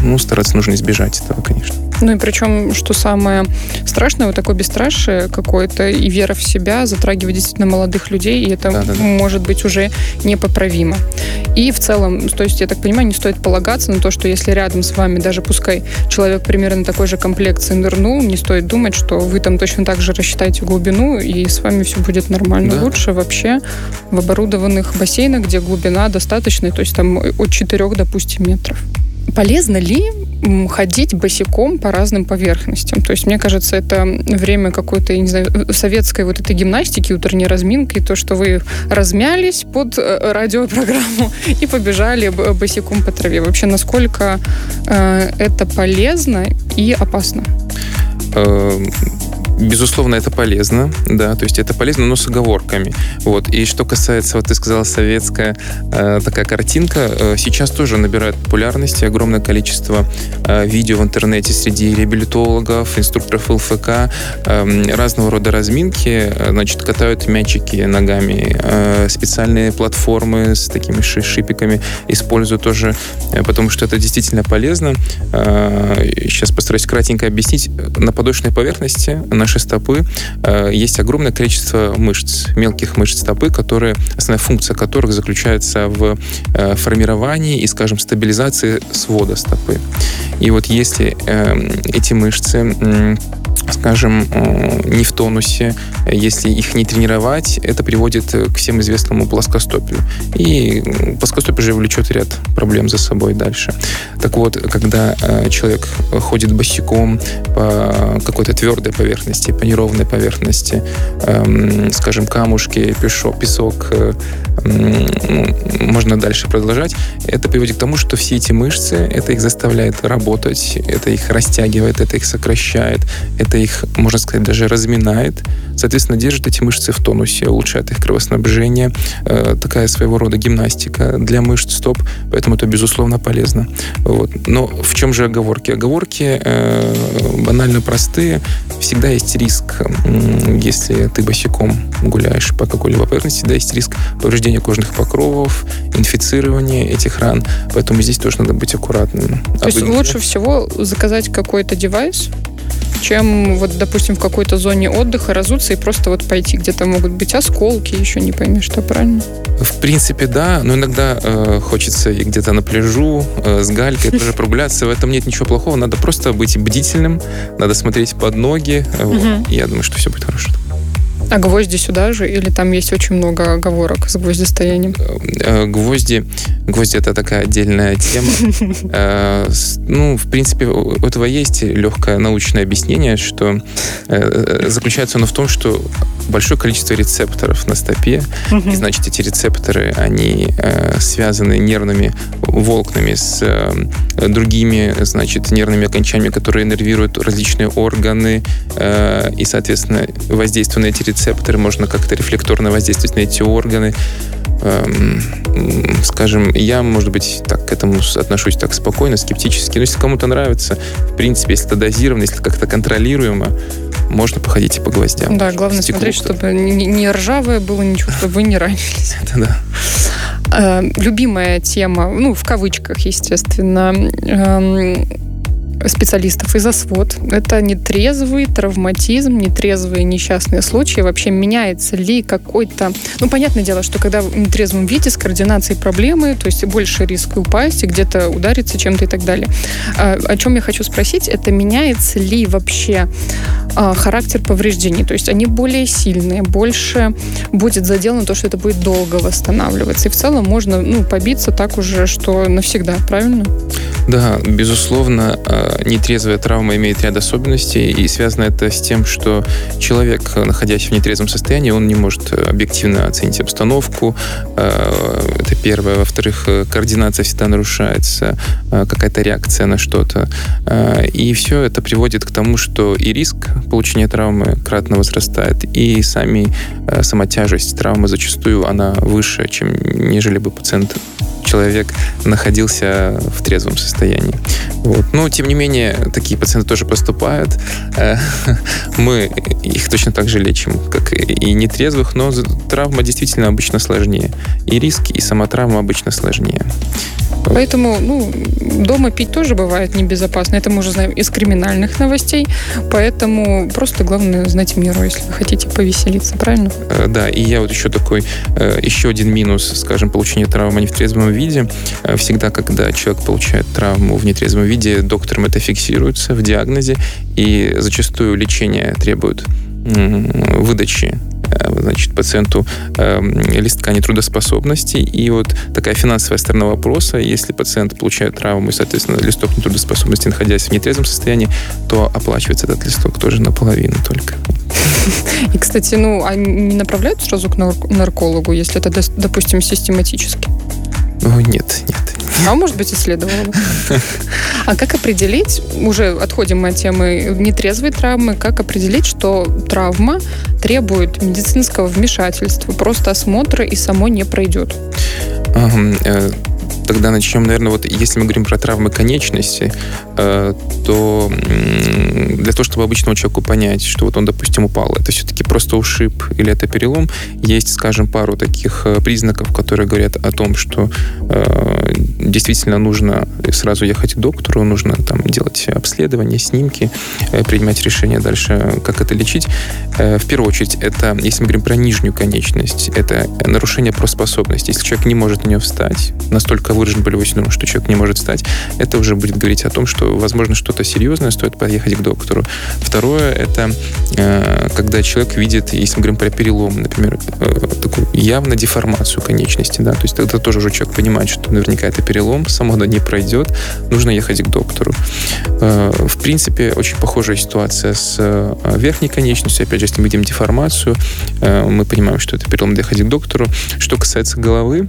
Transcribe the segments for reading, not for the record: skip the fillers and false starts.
стараться нужно избежать этого, конечно. Ну и причем, что самое страшное, вот такое бесстрашие какое-то и вера в себя затрагивает действительно молодых людей, и это может быть уже непоправимо. И в целом, то есть, я так понимаю, не стоит полагаться на то, что если рядом с вами, даже пускай человек примерно такой же комплекции нырнул, не стоит думать, что вы там точно так же рассчитаете глубину, и с вами все будет нормально. Да. Лучше вообще в оборудованных бассейнах, где глубина достаточная, то есть там от 4, допустим, метров. Полезно ли ходить босиком по разным поверхностям? То есть, мне кажется, это время какой-то, я не знаю, советской вот этой гимнастики, утренней разминки, то, что вы размялись под радиопрограмму и побежали босиком по траве. Вообще, насколько это полезно и опасно? Безусловно, это полезно, да, то есть это полезно, но с оговорками. Вот. И что касается, вот ты сказала, советская такая картинка, сейчас тоже набирает популярность огромное количество видео в интернете среди реабилитологов, инструкторов ЛФК, разного рода разминки, значит, катают мячики ногами, специальные платформы с такими шипиками используют тоже, потому что это действительно полезно. Сейчас постараюсь кратенько объяснить. На подошвенной поверхности нашей стопы есть огромное количество мышц, мелких мышц стопы, основная функция которых заключается в формировании и, скажем, стабилизации свода стопы. И вот если эти мышцы, скажем, не в тонусе, если их не тренировать, это приводит к всем известному плоскостопию. И плоскостопие же влечет ряд проблем за собой дальше. Так вот, когда человек ходит босиком по какой-то твердой поверхности, по неровной поверхности, скажем, камушки, песок, можно дальше продолжать, это приводит к тому, что все эти мышцы, это их заставляет работать, это их растягивает, это их сокращает, это их, можно сказать, даже разминает. Соответственно, держит эти мышцы в тонусе, улучшает их кровоснабжение. Такая своего рода гимнастика для мышц стоп, поэтому это, безусловно, полезно. Вот. Но в чем же оговорки? Оговорки банально простые. Всегда есть риск, если ты босиком гуляешь по какой-либо поверхности, да, есть риск повреждения кожных покровов, инфицирования этих ран, поэтому здесь тоже надо быть аккуратным. То есть лучше всего заказать какой-то девайс, чем, вот, допустим, в какой-то зоне отдыха разуться и просто вот пойти, где-то могут быть осколки, еще не пойми, что, правильно? В принципе, да, но иногда хочется и где-то на пляжу с галькой тоже прогуляться, в этом нет ничего плохого, надо просто быть бдительным, надо смотреть под ноги, вот, и я думаю, что все будет хорошо. А гвозди сюда же? Или там есть очень много оговорок с гвоздистоянием? Гвозди это такая отдельная тема. В принципе, у этого есть легкое научное объяснение, что заключается оно в том, что большое количество рецепторов на стопе, и, значит, эти рецепторы, они связаны нервными волокнами с другими, значит, нервными окончаниями, которые иннервируют различные органы, и, соответственно, воздействуя на эти рецепторы, можно как-то рефлекторно воздействовать на эти органы. Скажем, я, может быть, так к этому отношусь так спокойно, скептически. Но если кому-то нравится, в принципе, если это дозировано, если как-то контролируемо, можно походить и по гвоздям. Да, главное смотреть, чтобы не ржавое было ничего, чтобы вы не ранились. Это да. Любимая тема, в кавычках, естественно, специалистов из ОСВОД. Это нетрезвый травматизм, нетрезвые несчастные случаи. Вообще меняется ли какой-то... понятное дело, что когда в нетрезвом виде с координацией проблемы, то есть больше риск упасть и где-то удариться чем-то и так далее. О чем я хочу спросить, это меняется ли вообще характер повреждений? То есть они более сильные, больше будет заделано то, что это будет долго восстанавливаться. И в целом можно побиться так уже, что навсегда, правильно? Да, безусловно, нетрезвая травма имеет ряд особенностей, и связано это с тем, что человек, находясь в нетрезвом состоянии, он не может объективно оценить обстановку. Это первое. Во-вторых, координация всегда нарушается, какая-то реакция на что-то. И все это приводит к тому, что и риск получения травмы кратно возрастает, и сама тяжесть травмы зачастую она выше, чем нежели бы человек находился в трезвом состоянии. Вот. Но, тем не менее, такие пациенты тоже поступают. Мы их точно так же лечим, как и нетрезвых, но травма действительно обычно сложнее. И риск, и сама травма обычно сложнее. Поэтому, дома пить тоже бывает небезопасно. Это мы уже знаем из криминальных новостей. Поэтому просто главное знать меру, если вы хотите повеселиться, правильно? Да, и я вот еще один минус, скажем, получения травмы не в трезвом виде. Всегда, когда человек получает травму в нетрезвом виде, доктором это фиксируется в диагнозе, и зачастую лечение требует выдачи пациенту листка нетрудоспособности. И вот такая финансовая сторона вопроса: если пациент получает травму и, соответственно, листок нетрудоспособности, находясь в нетрезвом состоянии, то оплачивается этот листок тоже наполовину только. И, кстати, они направляют сразу к наркологу, если это, допустим, систематически? Нет. А может быть, и следовало бы. А как определить, уже отходим мы от темы нетрезвой травмы, как определить, что травма требует медицинского вмешательства, просто осмотра и само не пройдет? Тогда начнем, наверное, если мы говорим про травмы конечности, то для того, чтобы обычному человеку понять, что он, допустим, упал, это все-таки просто ушиб или это перелом, есть, скажем, пару таких признаков, которые говорят о том, что действительно нужно сразу ехать к доктору, нужно делать обследование, снимки, принимать решение дальше, как это лечить. В первую очередь, это, если мы говорим про нижнюю конечность, это нарушение профспособности. Если человек не может на нее встать, настолько выражен болевой синдром, что человек не может встать, это уже будет говорить о том, что, возможно, что-то серьезное, стоит поехать к доктору. Второе, это когда человек видит, если мы говорим про перелом, например, такую явно деформацию конечности, да, то есть тогда тоже уже человек понимает, что наверняка это перелом, само оно не пройдет, нужно ехать к доктору. В принципе, очень похожая ситуация с верхней конечностью. Опять же, если мы видим деформацию, мы понимаем, что это перелом, ехать к доктору. Что касается головы,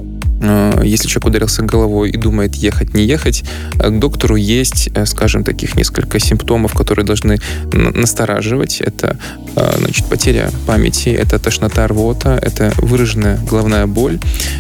если человек ударился головой и думает ехать, не ехать, к доктору есть, скажем, таких несколько симптомов, которые должны настораживать. Это, потеря памяти, это тошнота, рвота, это выраженная головная боль.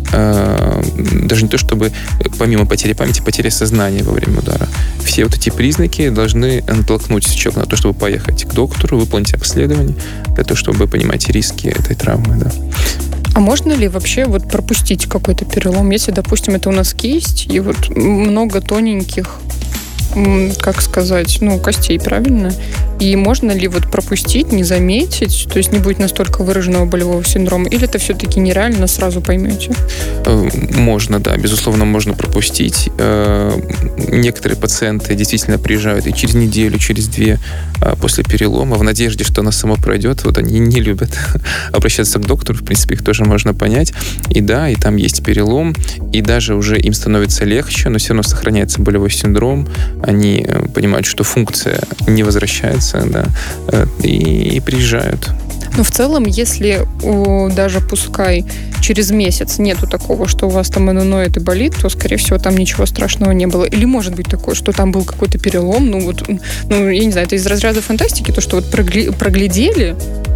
Даже не то, чтобы помимо потери памяти, потеря сознания во время удара. Все вот эти признаки должны натолкнуть человека на то, чтобы поехать к доктору, выполнить обследование, для того, чтобы понимать риски этой травмы. Да. А можно ли вообще пропустить какой-то перелом, если, допустим, это у нас кисть, и много тоненьких, как сказать, костей, правильно? И можно ли пропустить, не заметить, то есть не будет настолько выраженного болевого синдрома, или это все-таки нереально, сразу поймете? Можно, да, безусловно, можно пропустить. Некоторые пациенты действительно приезжают и через неделю, через две после перелома, в надежде, что оно само пройдет. Они не любят обращаться к доктору, в принципе, их тоже можно понять. И да, и там есть перелом, и даже уже им становится легче, но все равно сохраняется болевой синдром. Они понимают, что функция не возвращается, да, и приезжают. Но в целом, если даже пускай через месяц нету такого, что у вас там оно ноет и болит, то, скорее всего, там ничего страшного не было. Или может быть такое, что там был какой-то перелом, я не знаю, это из разряда фантастики, то, что проглядели,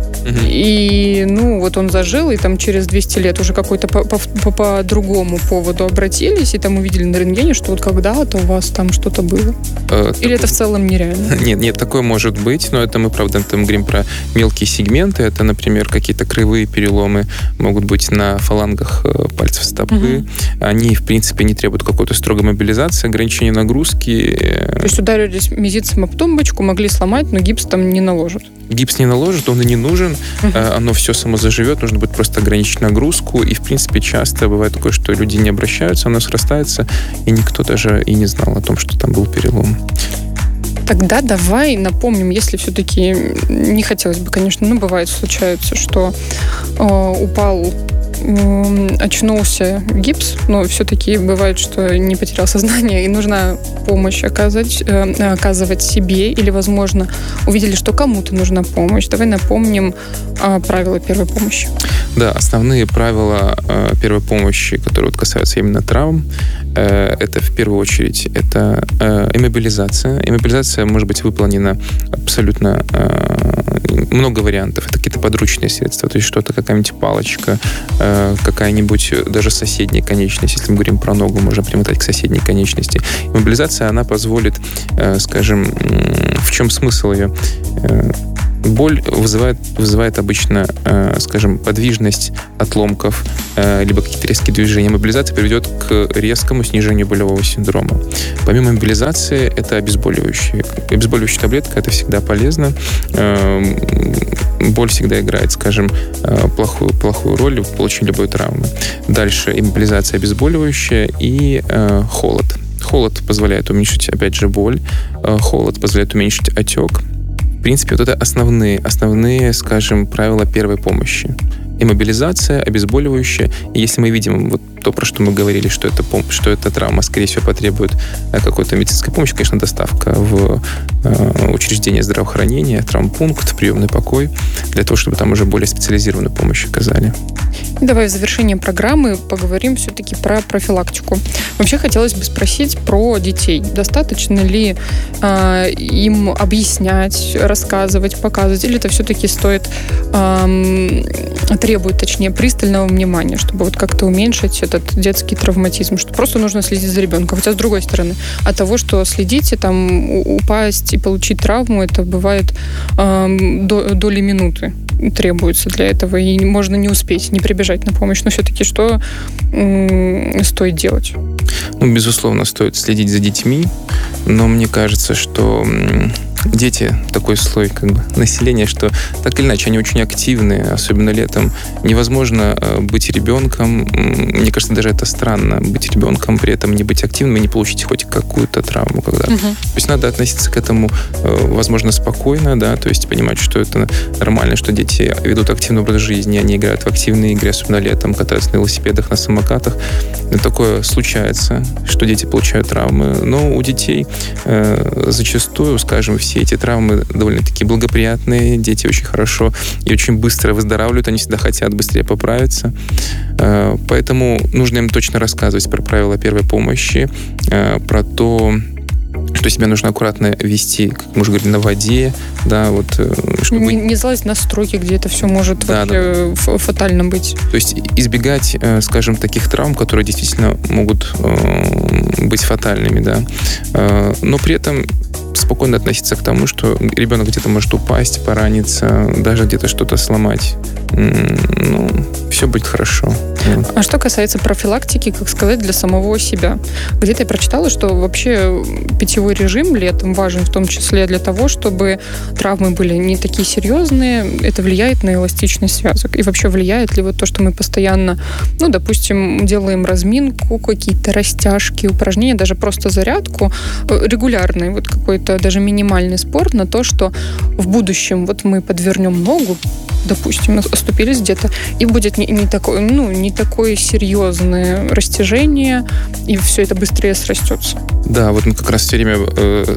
и, он зажил, и там через 200 лет уже какой-то по другому поводу обратились, и там увидели на рентгене, что когда-то у вас там что-то было. Или это в целом нереально? Нет, такое может быть, но это мы, правда, говорим про мелкие сегменты. Это, например, какие-то краевые переломы могут быть на фалангах пальцев стопы. Они, в принципе, не требуют какой-то строгой мобилизации, ограничения нагрузки. То есть ударились мизинцем об тумбочку, могли сломать, но гипс там не наложат? Гипс не наложит, он и не нужен. Оно все само заживет, нужно будет просто ограничить нагрузку. И, в принципе, часто бывает такое, что люди не обращаются, оно срастается, и никто даже и не знал о том, что там был перелом. Тогда давай напомним, если все-таки не хотелось бы, конечно, но бывает, случается, что упал, очнулся гипс, но все-таки бывает, что не потерял сознание, и нужна помощь оказывать себе, или, возможно, увидели, что кому-то нужна помощь. Давай напомним правила первой помощи. Да, основные правила первой помощи, которые касаются именно травм, это в первую очередь это иммобилизация. Иммобилизация может быть выполнена абсолютно много вариантов. Это какие-то подручные средства, то есть что-то, какая-нибудь палочка, какая-нибудь даже соседняя конечность. Если мы говорим про ногу, можно примотать к соседней конечности. Иммобилизация, она позволит, скажем, в чем смысл ее? Боль вызывает обычно, скажем, подвижность отломков, либо какие-то резкие движения. Мобилизация приведет к резкому снижению болевого синдрома. Помимо мобилизации, это обезболивающие. Обезболивающая таблетка — это всегда полезно. Боль всегда играет, скажем, плохую роль в получении любой травмы. Дальше иммобилизация обезболивающая и холод. Холод позволяет уменьшить, опять же, боль. Холод позволяет уменьшить отек. В принципе, вот это основные, скажем, правила первой помощи. Иммобилизация, обезболивающая. И если мы видим вот то, про что мы говорили, что эта травма, скорее всего, потребует какой-то медицинской помощи, конечно, доставка в учреждение здравоохранения, травмпункт, приемный покой, для того, чтобы там уже более специализированную помощь оказали. И давай в завершение программы поговорим все-таки про профилактику. Вообще хотелось бы спросить про детей. Достаточно ли им объяснять, рассказывать, показывать, или это все-таки требует, точнее, пристального внимания, чтобы вот как-то уменьшить этот детский травматизм, что просто нужно следить за ребенком. Хотя, с другой стороны, от того, что следите, там, упасть и получить травму, это бывает доли минуты требуется для этого, и можно не успеть, не прибежать на помощь. Но все-таки что стоит делать? Безусловно, стоит следить за детьми, но мне кажется, что дети такой слой населения, что так или иначе они очень активны, особенно летом. Невозможно быть ребенком. Мне кажется, даже это странно, быть ребенком, при этом не быть активным и не получить хоть какую-то травму когда-то. То есть надо относиться к этому, возможно, спокойно, да, то есть понимать, что это нормально, что дети ведут активный образ жизни, они играют в активные игры, особенно летом, катаются на велосипедах, на самокатах. Такое случается, что дети получают травмы, но у детей зачастую, скажем, все эти травмы довольно-таки благоприятные, дети очень хорошо и очень быстро выздоравливают, они всегда хотят быстрее поправиться. Поэтому нужно им точно рассказывать про правила первой помощи, про то, что себя нужно аккуратно вести, как мы уже говорили, на воде, да, вот, чтобы... Не залазить на строки, где это все может фатально быть. То есть избегать, скажем, таких травм, которые действительно могут быть фатальными, да, но при этом спокойно относиться к тому, что ребенок где-то может упасть, пораниться, даже где-то что-то сломать. Все будет хорошо. А что касается профилактики, как сказать, для самого себя? Где-то я прочитала, что вообще питьевой режим летом важен в том числе для того, чтобы травмы были не такие серьезные. Это влияет на эластичность связок. И вообще влияет ли вот то, что мы постоянно, допустим, делаем разминку, какие-то растяжки, упражнения, даже просто зарядку, регулярный, вот какой-то даже минимальный спорт на то, что в будущем вот мы подвернем ногу, допустим, оступились где-то, и будет не такое серьезное растяжение, и все это быстрее срастется. Да, вот мы как раз все время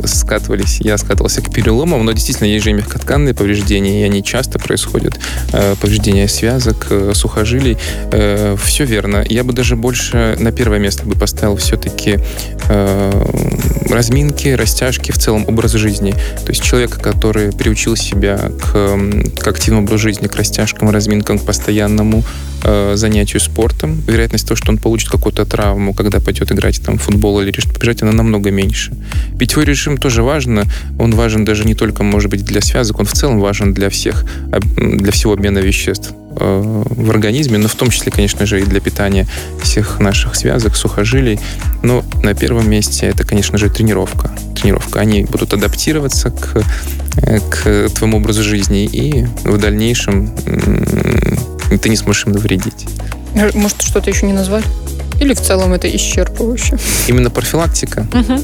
я скатывался к переломам, но действительно есть же мягкотканные повреждения, и они часто происходят. Повреждения связок, сухожилий. Все верно. Я бы даже больше на первое место бы поставил все-таки разминки, растяжки, в целом образ жизни. То есть человек, который приучил себя к активному образу жизни, к растяжкам, разминкам, к постоянному занятию спортом, вероятность того, что он получит какую-то травму, когда пойдет играть в футбол или решит побежать, она намного меньше. Питьевой режим тоже важно. Он важен даже не только, может быть, для связок, он в целом важен для всего обмена веществ в организме, но в том числе, конечно же, и для питания всех наших связок, сухожилий. Но на первом месте это, конечно же, тренировка. Они будут адаптироваться к твоему образу жизни, и в дальнейшем ты не сможешь им навредить. Может, что-то еще не назвали? Или в целом это исчерпывающе? Именно профилактика?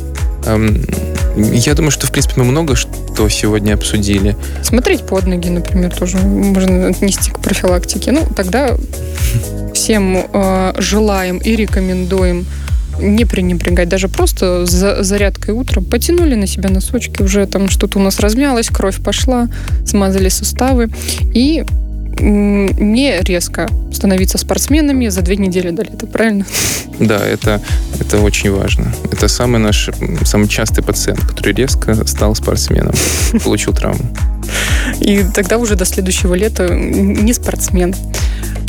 Я думаю, что, в принципе, мы много что сегодня обсудили. Смотреть под ноги, например, тоже можно отнести к профилактике. Тогда всем желаем и рекомендуем не пренебрегать. Даже просто с зарядкой утром потянули на себя носочки, уже там что-то у нас размялось, кровь пошла, смазали суставы. И не резко становиться спортсменами за 2 недели до лета, правильно? Да, это очень важно. Это самый частый пациент, который резко стал спортсменом, получил травму. И тогда уже до следующего лета не спортсмен.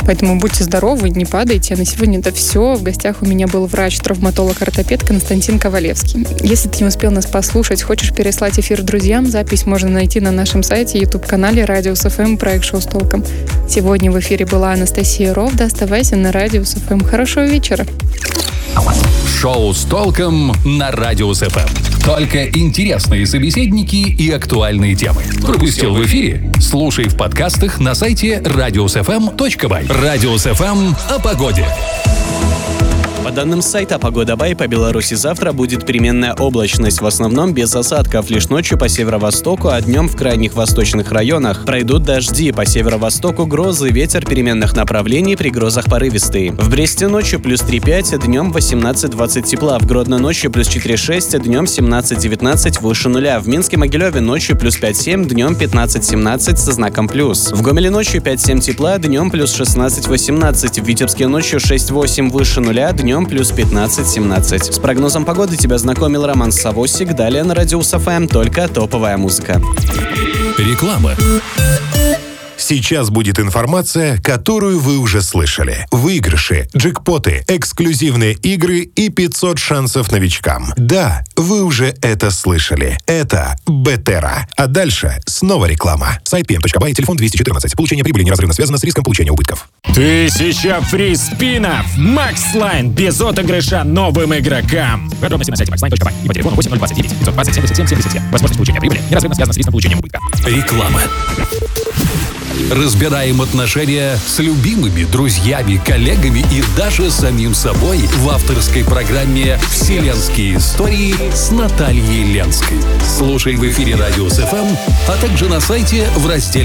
Поэтому будьте здоровы, не падайте. А на сегодня это все. В гостях у меня был врач-травматолог-ортопед Константин Ковалевский. Если ты не успел нас послушать, хочешь переслать эфир друзьям, запись можно найти на нашем сайте, YouTube-канале Радиус ФМ, проект «Шоу с толком». Сегодня в эфире была Анастасия Ровда. Оставайся на Радиус ФМ. Хорошего вечера. Шоу с толком на Радиус ФМ. Только интересные собеседники и актуальные темы. Пропустил в эфире? Слушай в подкастах на сайте radiusfm.by. Радиус ФМ о погоде. По данным сайта «Погода.бай», по Беларуси завтра будет переменная облачность, в основном без осадков, лишь ночью по северо-востоку, а днем в крайних восточных районах. Пройдут дожди, по северо-востоку грозы, ветер переменных направлений, при грозах порывистый. В Бресте ночью плюс 3-5, днем 18-20 тепла, в Гродно ночью плюс 4-6, днем 17-19, выше нуля. В Минске-Могилеве ночью плюс 5-7, днем 15-17 со знаком плюс. В Гомеле ночью 5-7 тепла, днем плюс 16-18, в Витебске ночью 6-8, выше нуля, днем плюс 15-17. С прогнозом погоды тебя знакомил Роман Савосик. Далее на Радиус ФМ только топовая музыка. Реклама. Сейчас будет информация, которую вы уже слышали. Выигрыши, джекпоты, эксклюзивные игры и 500 шансов новичкам. Да, вы уже это слышали. Это Бетера. А дальше снова реклама. Сайт pm.by, телефон 214. Получение прибыли неразрывно связано с риском получения убытков. 1000 фриспинов! Макслайн без отыгрыша новым игрокам! Подробности на сайте maxline.by и по телефону 8029 520 77 77. Возможность получения прибыли неразрывно связана с риском получения убытка. Реклама. Разбираем отношения с любимыми, друзьями, коллегами и даже самим собой в авторской программе «Вселенские истории» с Натальей Ленской. Слушай в эфире Радиус ФМ, а также на сайте в разделе